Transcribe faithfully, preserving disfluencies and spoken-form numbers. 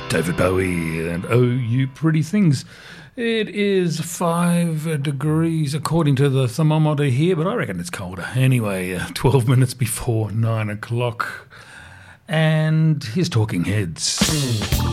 David Bowie and Oh You Pretty Things. It is five degrees according to the thermometer here, but I reckon it's colder. Anyway, uh, twelve minutes before nine o'clock. And here's Talking Heads.